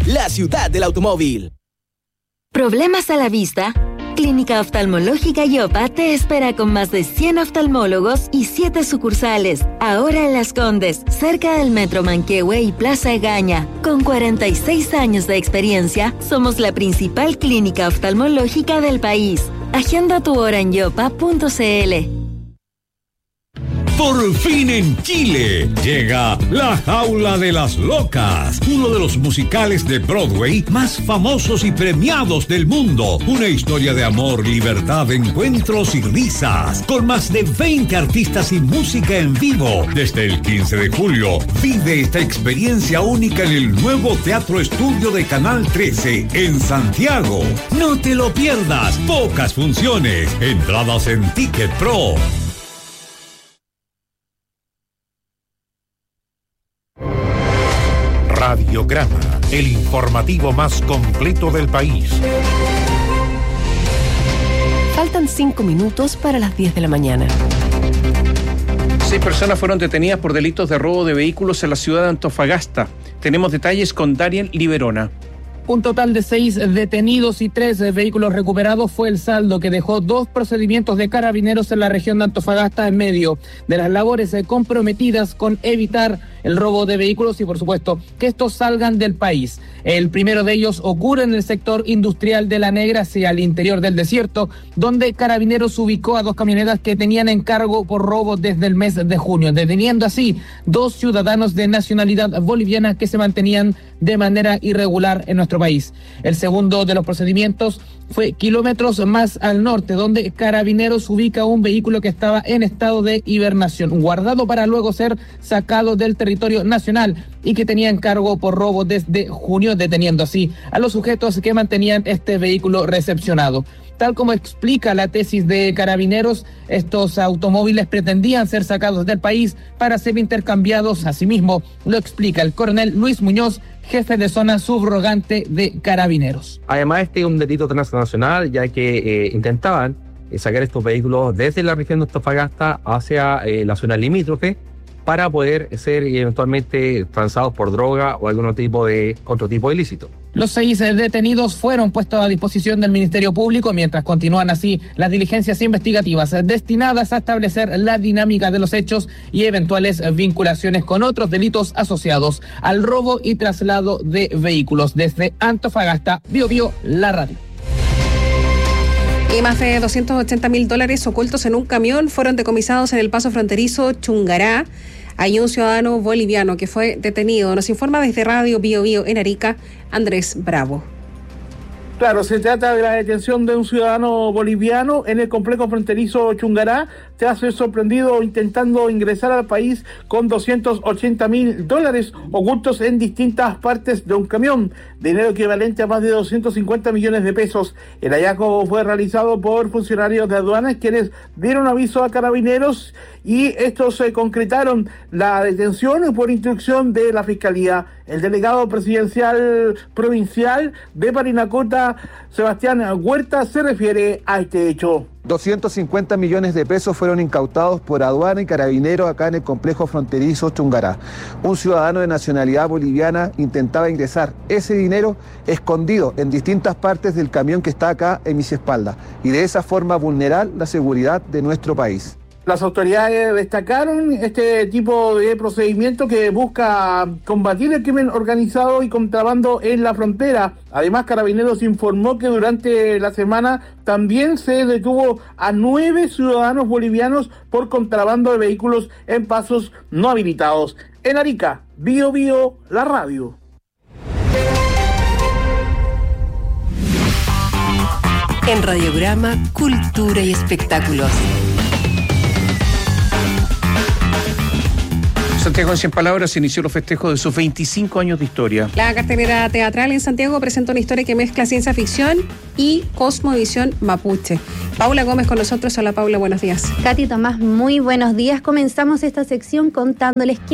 la ciudad del automóvil. ¿Problemas a la vista? Clínica Oftalmológica Yopa te espera con más de 100 oftalmólogos y 7 sucursales. Ahora en Las Condes, cerca del Metro Manquehue y Plaza Egaña. Con 46 años de experiencia, somos la principal clínica oftalmológica del país. Agenda tu hora en yopa.cl. Por fin en Chile llega La Jaula de las Locas, uno de los musicales de Broadway más famosos y premiados del mundo. Una historia de amor, libertad, encuentros y risas, con más de 20 artistas y música en vivo. Desde el 15 de julio, vive esta experiencia única en el nuevo Teatro Estudio de Canal 13 en Santiago. No te lo pierdas, pocas funciones, entradas en Ticket Pro. Radiograma, el informativo más completo del país. Faltan 5 minutos para las 10 de la mañana. 6 personas fueron detenidas por delitos de robo de vehículos en la ciudad de Antofagasta. Tenemos detalles con Darien Liberona. Un total de 6 detenidos y 3 vehículos recuperados fue el saldo que dejó 2 procedimientos de carabineros en la región de Antofagasta en medio de las labores comprometidas con evitar el robo de vehículos y, por supuesto, que estos salgan del país. El primero de ellos ocurre en el sector industrial de La Negra, hacia el interior del desierto, donde Carabineros ubicó a 2 camionetas que tenían encargo por robo desde el mes de junio, deteniendo así 2 ciudadanos de nacionalidad boliviana que se mantenían de manera irregular en nuestro país. El segundo de los procedimientos fue kilómetros más al norte, donde Carabineros ubica un vehículo que estaba en estado de hibernación, guardado para luego ser sacado del territorio nacional y que tenía encargo por robo desde junio, deteniendo así a los sujetos que mantenían este vehículo recepcionado. Tal como explica la tesis de Carabineros, estos automóviles pretendían ser sacados del país para ser intercambiados. Asimismo, lo explica el coronel Luis Muñoz, jefe de zona subrogante de Carabineros. Además, este es un delito transnacional, ya que intentaban sacar estos vehículos desde la región de Antofagasta hacia la zona limítrofe para poder ser eventualmente transados por droga o otro tipo de ilícito. Los 6 detenidos fueron puestos a disposición del Ministerio Público mientras continúan así las diligencias investigativas destinadas a establecer la dinámica de los hechos y eventuales vinculaciones con otros delitos asociados al robo y traslado de vehículos. Desde Antofagasta, BioBio, la radio. Y más de $280.000 ocultos en un camión fueron decomisados en el paso fronterizo Chungará. Hay un ciudadano boliviano que fue detenido. Nos informa desde Radio BioBio en Arica, Andrés Bravo. Claro, se trata de la detención de un ciudadano boliviano en el complejo fronterizo Chungará, tras ser sorprendido intentando ingresar al país con $280.000 ocultos en distintas partes de un camión, dinero equivalente a más de 250 millones de pesos. El hallazgo fue realizado por funcionarios de aduanas quienes dieron aviso a Carabineros y estos concretaron la detención por instrucción de la Fiscalía. El delegado presidencial provincial de Parinacota, Sebastián Huerta, se refiere a este hecho. 250 millones de pesos fueron incautados por aduana y carabineros acá en el complejo fronterizo Chungará. Un ciudadano de nacionalidad boliviana intentaba ingresar ese dinero escondido en distintas partes del camión que está acá en mis espaldas y de esa forma vulnerar la seguridad de nuestro país. Las autoridades destacaron este tipo de procedimiento que busca combatir el crimen organizado y contrabando en la frontera. Además, Carabineros informó que durante la semana también se detuvo a 9 ciudadanos bolivianos por contrabando de vehículos en pasos no habilitados. En Arica, BioBio, la radio. En Radiograma, Cultura y Espectáculos. Santiago en 100 palabras inició los festejos de sus 25 años de historia. La cartelera teatral en Santiago presenta una historia que mezcla ciencia ficción y cosmovisión mapuche. Paula Gómez con nosotros. Hola Paula, buenos días. Katy, Tomás, muy buenos días. Comenzamos esta sección contándoles que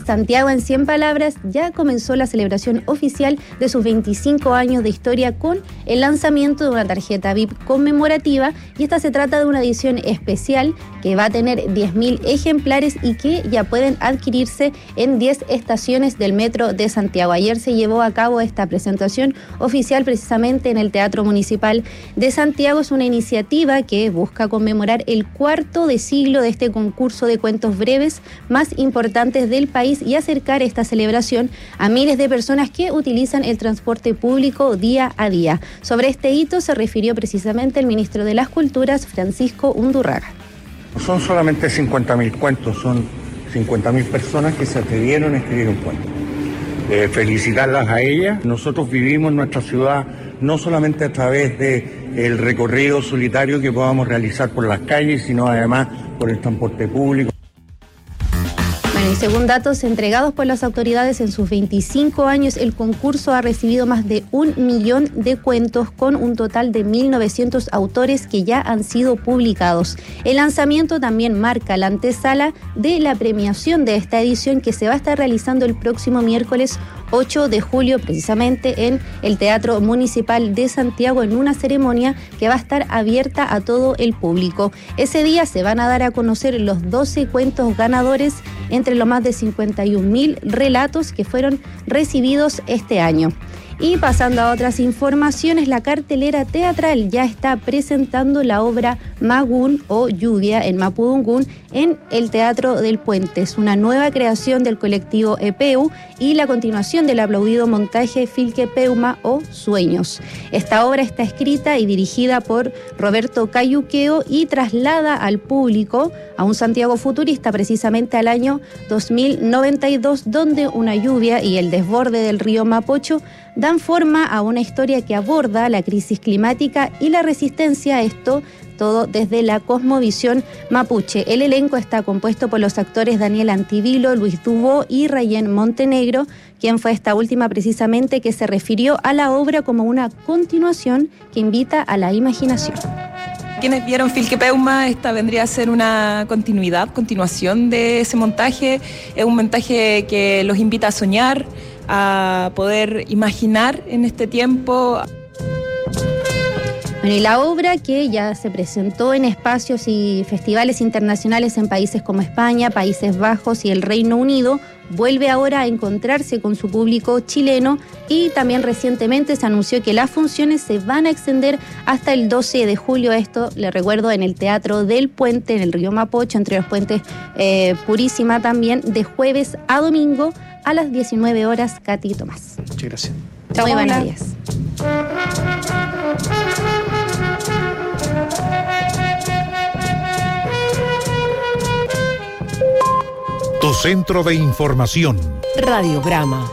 Santiago en 100 palabras ya comenzó la celebración oficial de sus 25 años de historia con el lanzamiento de una tarjeta VIP conmemorativa, y esta se trata de una edición especial que va a tener 10.000 ejemplares y que ya pueden adquirirse en 10 estaciones del Metro de Santiago. Ayer se llevó a cabo esta presentación oficial precisamente en el Teatro Municipal de Santiago. Es una iniciativa que busca conmemorar el cuarto de siglo de este concurso de cuentos breves más importantes del país y acercar esta celebración a miles de personas que utilizan el transporte público día a día. Sobre este hito se refirió precisamente el ministro de las Culturas, Francisco Undurraga. No son solamente 50.000 cuentos, son 50.000 personas que se atrevieron a escribir un cuento. Felicitarlas a ellas. Nosotros vivimos nuestra ciudad no solamente a través del recorrido solitario que podamos realizar por las calles, sino además por el transporte público. Bueno, y según datos entregados por las autoridades, en sus 25 años el concurso ha recibido más de 1 millón de cuentos con un total de 1.900 autores que ya han sido publicados. El lanzamiento también marca la antesala de la premiación de esta edición que se va a estar realizando el próximo miércoles 8 de julio, precisamente en el Teatro Municipal de Santiago, en una ceremonia que va a estar abierta a todo el público. Ese día se van a dar a conocer los 12 cuentos ganadores entre los más de 51.000 relatos que fueron recibidos este año. Y pasando a otras informaciones, la cartelera teatral ya está presentando la obra Magún o Lluvia en Mapudungún en el Teatro del Puente. Es una nueva creación del colectivo EPEU y la continuación del aplaudido montaje Filquepeuma o Sueños. Esta obra está escrita y dirigida por Roberto Cayuqueo y traslada al público a un Santiago futurista, precisamente al año 2092, donde una lluvia y el desborde del río Mapocho dan forma a una historia que aborda la crisis climática y la resistencia a esto, todo desde la cosmovisión mapuche. El elenco está compuesto por los actores Daniel Antivilo, Luis Dubó y Rayén Montenegro, quien fue esta última precisamente que se refirió a la obra como una continuación que invita a la imaginación. Quienes vieron Filquepeuma, esta vendría a ser una continuación de ese montaje. Es un montaje que los invita a soñar, a poder imaginar en este tiempo. Bueno, y la obra, que ya se presentó en espacios y festivales internacionales en países como España, Países Bajos y el Reino Unido, vuelve ahora a encontrarse con su público chileno, y también recientemente se anunció que las funciones se van a extender hasta el 12 de julio. Esto, le recuerdo, en el Teatro del Puente, en el río Mapocho, entre los puentes Purísima también, de jueves a domingo a las 19 horas. Katy Tomás. Muchas gracias. Muy buenos días. Tu centro de información. Radiograma.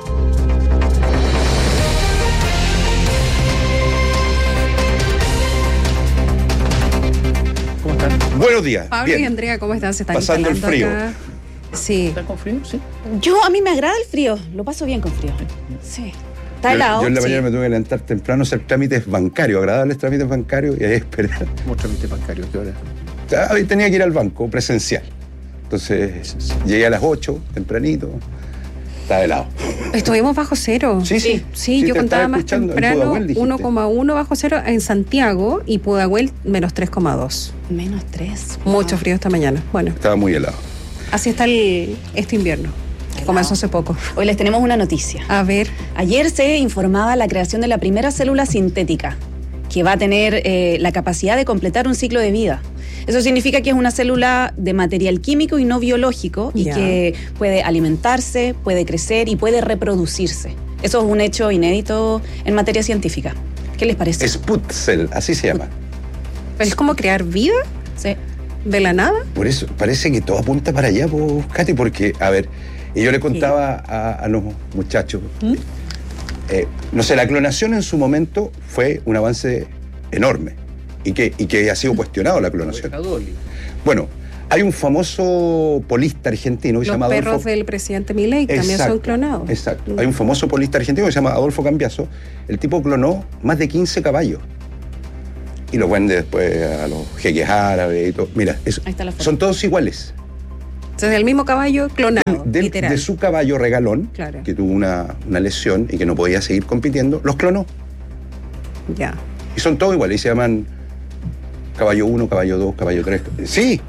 ¿Cómo están? Buenos días. Pablo bien. y Andrea, ¿cómo están? Se están pasando el frío. Acá. Sí. ¿Están con frío? Sí. A mí me agrada el frío, lo paso bien con frío. Sí. Está helado. Yo en la sí. mañana me tuve que levantar temprano a hacer trámites bancarios, agradables trámites bancarios, y ahí esperar. ¿Cómo trámites bancarios? ¿Qué hora? Tenía que ir al banco presencial. Entonces llegué a las 8, tempranito. Estaba helado. Estuvimos bajo cero. Sí, yo contaba más temprano, 1,1 bajo cero en Santiago y Pudahuel menos 3,2. Menos 3. Mucho frío esta mañana. Bueno, Estaba muy helado. así está este invierno. Comenzó hace poco. Hoy les tenemos una noticia. A ver. Ayer se informaba la creación de la primera célula sintética, que va a tener la capacidad de completar un ciclo de vida. Eso significa que es una célula de material químico y no biológico, y que puede alimentarse, puede crecer y puede reproducirse. Eso es un hecho inédito en materia científica. ¿Qué les parece? Sputcell, así se llama. ¿Es como crear vida? Sí. ¿De la nada? Por eso, parece que todo apunta para allá, Katy, porque, a ver, y yo le contaba a los muchachos, no sé, la clonación en su momento fue un avance enorme y que ha sido cuestionado la clonación. Bueno, hay un famoso polista argentino que se llama Los Adolfo. perros del presidente Milei también son clonados. Exacto. Hay un famoso polista argentino que se llama Adolfo Cambiaso. El tipo clonó más de 15 caballos y los vende después a los jeques árabes y todo. Mira, son todos iguales. Entonces, el mismo caballo clonado, literal. De su caballo regalón, Claro. que tuvo una lesión y que no podía seguir compitiendo, los clonó. Ya. Y son todos iguales, y se llaman caballo 1, caballo 2, caballo 3. Sí.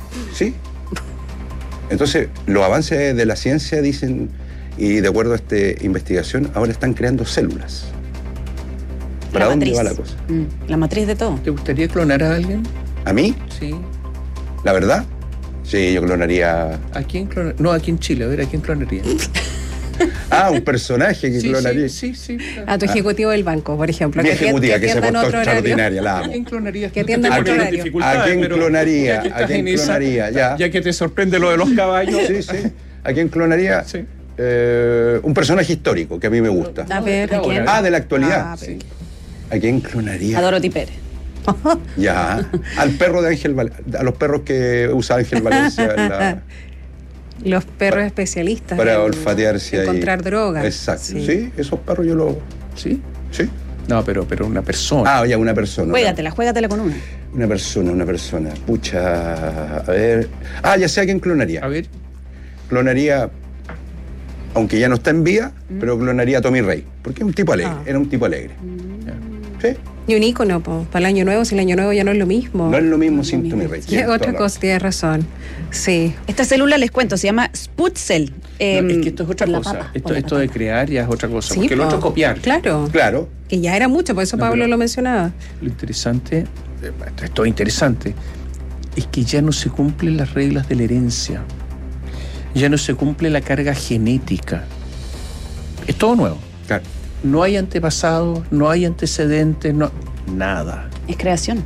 Entonces, los avances de la ciencia dicen, y de acuerdo a esta investigación, ahora están creando células. ¿Para dónde va la cosa? La matriz de todo. ¿Te gustaría clonar a alguien? ¿A mí? Sí. ¿La verdad? Sí, yo clonaría... ¿A quién clonaría? No, aquí en Chile, a ver, ¿a quién clonaría? Un personaje que clonaría. Sí. A tu ejecutivo del banco, por ejemplo. Mi ejecutiva, que se atienda en portó otro horario. extraordinaria, la amo. ¿A quién clonarías? Que atienda en otro horario. ¿A quién clonaría? ¿A quién clonaría? Ya que te sorprende lo de los caballos. Sí. ¿A quién clonaría? Sí. Un personaje histórico que a mí me gusta. A ver, ¿a quién? De la actualidad. Sí. ¿A quién clonaría? A Dorothy Pérez. Ya. Al perro de Ángel Valencia. A los perros que usa Ángel Valencia Los perros especialistas. para olfatear si hay... encontrar drogas. Exacto. Sí, esos perros yo los... ¿Sí? Sí. No, pero una persona. Ya, una persona. Juégatela con una. Una persona. Pucha, a ver... ya sé a quién clonaría. A ver. Clonaría, aunque ya no está en vida, pero clonaría a Tommy Rey, porque es un tipo alegre, era un tipo alegre. ¿Sí? Y un ícono, para el año nuevo, si el año nuevo ya no es lo mismo. No es lo mismo sin Tommy Rey. Y otra cosa, tienes razón. Sí. Esta célula, les cuento, se llama Sputzel. Es que esto es otra cosa. Esto de crear ya es otra cosa. Porque lo otro es copiar. Claro. Que ya era mucho, por eso Pablo lo mencionaba. Lo interesante, esto es interesante, es que ya no se cumplen las reglas de la herencia. Ya no se cumple la carga genética. Es todo nuevo. Claro. No hay antepasados, no hay antecedentes, nada. Es creación.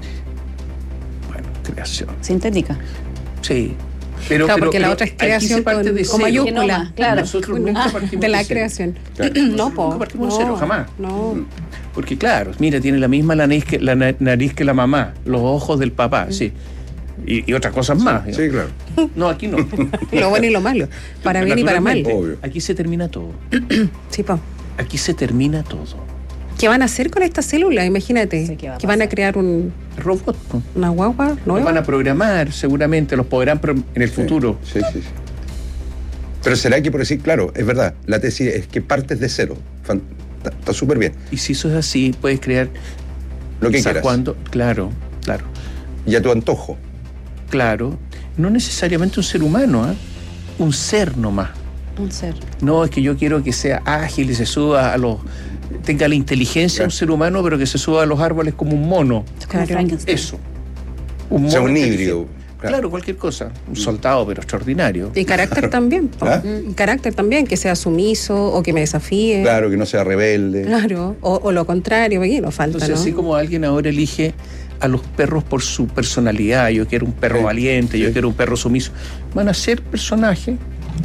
Bueno, creación. Sintética. Sí. Pero porque la otra es creación con mayúscula. Claro. Nosotros nunca partimos de la cero. creación. Claro. Nunca partimos de cero, jamás. No. Porque claro, mira, tiene la misma nariz que la mamá, los ojos del papá, sí. Y otras cosas más. Sí, claro. No, aquí no. Lo bueno y lo malo. Para bien y para mal. Obvio. Aquí se termina todo. Sí, pa. Aquí se termina todo. ¿Qué van a hacer con esta célula? Imagínate. Que van a crear un robot. Una guagua nueva. Los van a programar, seguramente, los podrán en el futuro. Sí. Pero será que por decir, claro, es verdad, la tesis es que partes de cero. Está súper bien. Y si eso es así, puedes crear lo que quieras. Claro. Y a tu antojo. Claro. No necesariamente un ser humano, un ser nomás. Un ser. No, es que yo quiero que sea ágil y se suba tenga la inteligencia de un ser humano, pero que se suba a los árboles como un mono. Eso. Un mono. O sea, un híbrido. Claro, cualquier cosa. Un soldado, pero extraordinario. Y carácter también. Y carácter también, que sea sumiso o que me desafíe. Claro, que no sea rebelde. Claro, o lo contrario, porque no falta. Entonces, así como alguien ahora elige a los perros por su personalidad, yo quiero un perro valiente, yo quiero un perro sumiso, van a ser personajes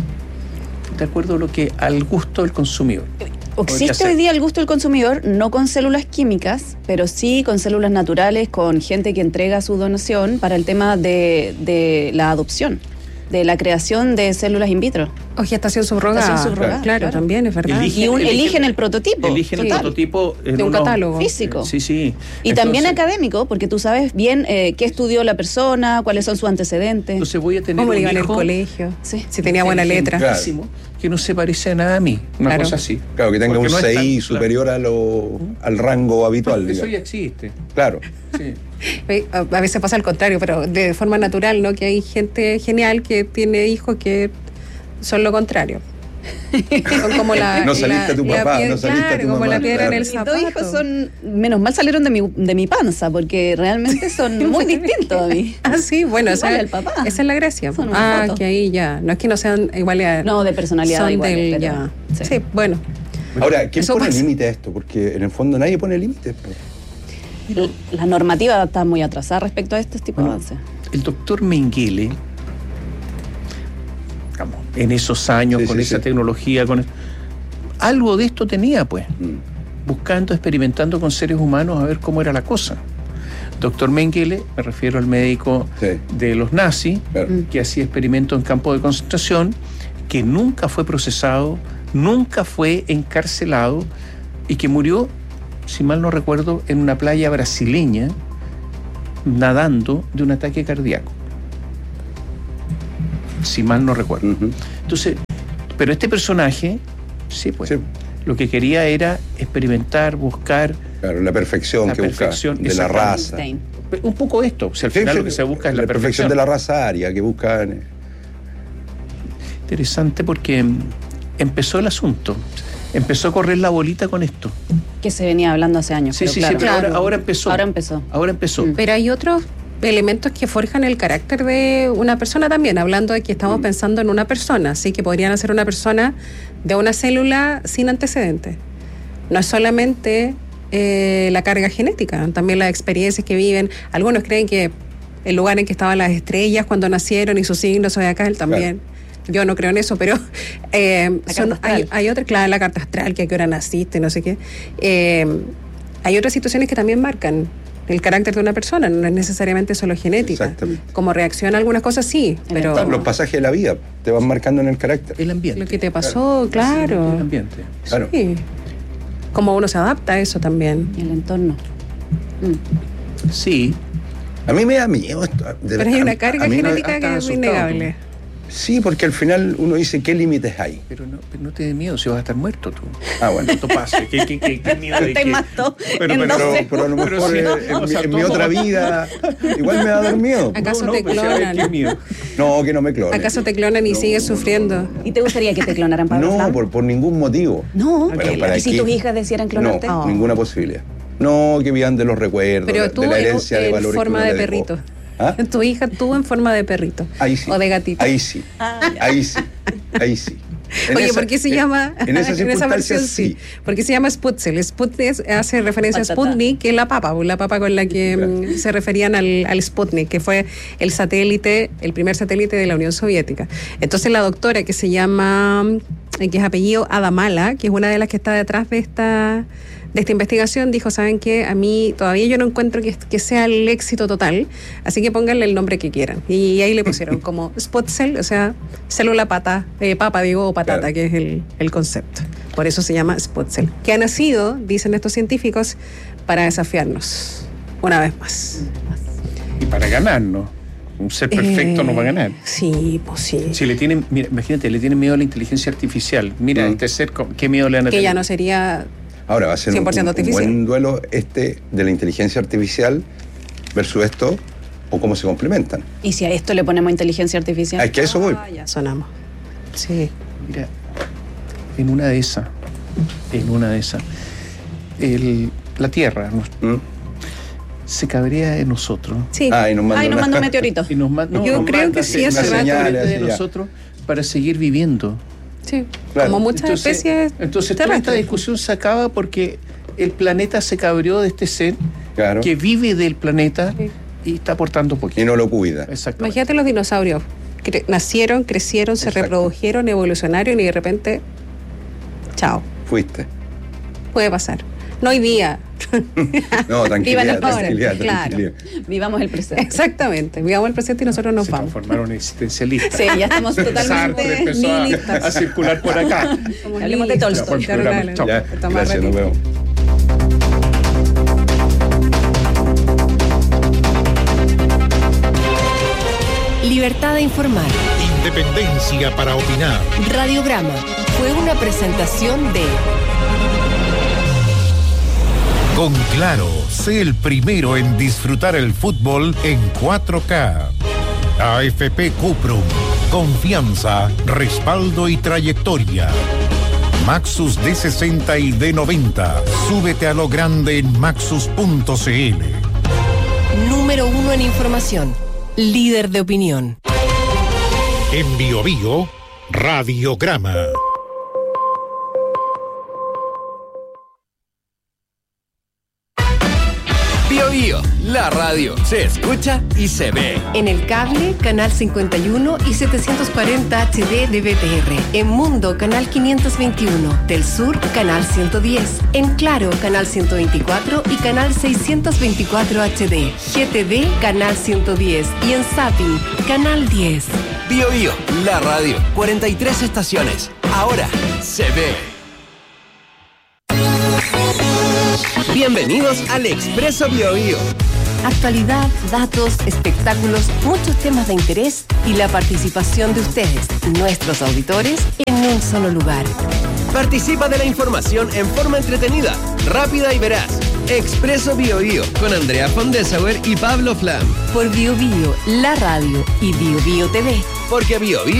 de acuerdo a lo que al gusto del consumidor. Existe hoy día el gusto del consumidor, no con células químicas, pero sí con células naturales, con gente que entrega su donación para el tema de la adopción, de la creación de células in vitro. O gestación subrogada. Claro, también es verdad. Eligen el prototipo. Eligen el prototipo de un catálogo físico. Sí. Y entonces, también académico, porque tú sabes bien qué estudió la persona, cuáles son sus antecedentes. Entonces voy a tener cómo le iba en el colegio, si tenía buena letra. Claro. Que no se parece a nada a mí, una cosa así. Claro, que tenga un CI superior al rango habitual. Eso ya existe. Claro. Sí. A veces pasa al contrario, pero de forma natural, ¿no? Que hay gente genial que tiene hijos que son lo contrario. Son como no saliste a tu papá, no saliste a tu mamá. Como la piedra en el zapato. Mis 2 hijos son, menos mal salieron de mi panza, porque realmente son muy distintos a mí. Sí, bueno, igual al papá. Esa es la gracia. Que ahí ya, no es que no sean iguales a... No, de personalidad son iguales, del, ya. Sí, bueno. Ahora, ¿quién pone límite a esto? Porque en el fondo nadie pone límite. La normativa está muy atrasada respecto a este tipo de avances. El doctor Mengele, en esos años, con esa tecnología, algo de esto tenía, pues, buscando, experimentando con seres humanos a ver cómo era la cosa. Doctor Mengele, me refiero al médico de los nazis, que hacía experimentos en campos de concentración, que nunca fue procesado, nunca fue encarcelado y que murió, si mal no recuerdo, en una playa brasileña, nadando de un ataque cardíaco. si mal no recuerdo. Entonces, pero este personaje, sí, pues, lo que quería era experimentar, buscar... Claro, la perfección que busca de la raza. Un poco esto, o sea, al final lo que se busca es la perfección de la raza aria que buscan. Interesante porque empezó el asunto, empezó a correr la bolita con esto. Que se venía hablando hace años. Sí, pero pero ahora empezó. Ahora empezó. Pero hay otros elementos que forjan el carácter de una persona también, hablando de que estamos pensando en una persona, así que podrían ser una persona de una célula sin antecedentes. No es solamente la carga genética, también las experiencias que viven. Algunos creen que el lugar en que estaban las estrellas cuando nacieron y sus signos zodiacales también. Claro. Yo no creo en eso, pero hay otras, claro, la carta astral, que a qué hora naciste, no sé qué. Hay otras situaciones que también marcan el carácter de una persona, no es necesariamente solo genética. Exactamente. Como reacciona a algunas cosas, sí, pero... Claro, los pasajes de la vida te van marcando en el carácter. El ambiente. Lo que te pasó, claro. El ambiente. Claro. Sí. Cómo uno se adapta a eso también. Y el entorno. Sí. A mí me da miedo esto. Pero hay una carga genética que es innegable. Sí, porque al final uno dice, ¿qué límites hay? Pero no te dé miedo si vas a estar muerto tú. Bueno. Esto pase. ¿Qué miedo de te qué? mató. Pero a lo mejor en mi otra vida igual me va a dar miedo. ¿Acaso te clonan? ¿Qué miedo? No, que no me clonen. ¿Acaso te clonan y sigues sufriendo? ¿Y te gustaría que te clonaran, Pablo? No, por ningún motivo. No, ¿para ¿y si tus hijas desearan clonarte? No, ninguna posibilidad. No, que vivan de los recuerdos, pero tú de la herencia de valores. En forma de perrito. ¿Ah? Tu hija tuvo en forma de perrito. Ahí sí. O de gatito. Ahí sí. Ahí sí. Oye, ¿por qué se llama? En esa versión sí. ¿Por qué se llama Sputzel? Sputnik hace referencia a Sputnik, que es la papa con la que se referían al Sputnik, que fue el satélite, el primer satélite de la Unión Soviética. Entonces la doctora que se llama, que es apellido Adamala, que es una de las que está detrás de esta investigación, dijo, ¿saben qué? A mí todavía yo no encuentro que sea el éxito total, así que pónganle el nombre que quieran. Y ahí le pusieron como Sputzel, o sea, célula papa, o patata, claro, que es el concepto. Por eso se llama Sputzel. Que ha nacido, dicen estos científicos, para desafiarnos una vez más. Y para ganarnos. Un ser perfecto no va a ganar. Sí, pues sí. Si le tienen, mira, imagínate, le tienen miedo a la inteligencia artificial. Mira, este ser, ¿qué miedo le van a tener? Que ya no sería... Ahora va a ser un buen duelo de la inteligencia artificial versus esto, o cómo se complementan. ¿Y si a esto le ponemos inteligencia artificial? Es que a eso voy. Ya sonamos. Sí. Mira, en una de esas, la Tierra se cabrea de nosotros. Sí. Y nos manda un meteorito. Yo creo que sí, hace rato. De nosotros para seguir viviendo. Sí, claro. Como muchas especies. Entonces toda esta discusión se acaba porque el planeta se cabreó de este ser que vive del planeta y está aportando poquito. Y no lo cuida. Exacto. Imagínate los dinosaurios. Nacieron, crecieron, se reprodujeron, evolucionaron y de repente, chao. Fuiste. Puede pasar. No hoy día. No, tranquilidad. Claro. Vivamos el presente. Exactamente. Vivamos el presente y nosotros nos vamos. Se transformaron en existencialistas. Sí, ya estamos totalmente empezó a circular por acá. Hablemos de Tolstoy. Gracias, nos vemos. Libertad de informar. Independencia para opinar. Radiograma fue una presentación de... Con Claro, sé el primero en disfrutar el fútbol en 4K. AFP Cuprum, confianza, respaldo y trayectoria. Maxus D60 y D90, súbete a lo grande en maxus.cl. Número 1 en información, líder de opinión. En Bio Bio, Radiograma. Bio Bio, la radio se escucha y se ve. En el cable, canal 51 y 740 HD de BTR. En Mundo, canal 521. Del Sur, canal 110. En Claro, canal 124 y canal 624 HD. GTV, canal 110. Y en Zapping, canal 10. Bio Bio, la radio. 43 estaciones. Ahora se ve. Bienvenidos al Expreso Bio Bio. Actualidad, datos, espectáculos, muchos temas de interés y la participación de ustedes, nuestros auditores, en un solo lugar. Participa de la información en forma entretenida, rápida y veraz. Expreso BioBio con Andrea von Dessauer y Pablo Flam. Por BioBio, la radio y BioBio TV. Porque BioBio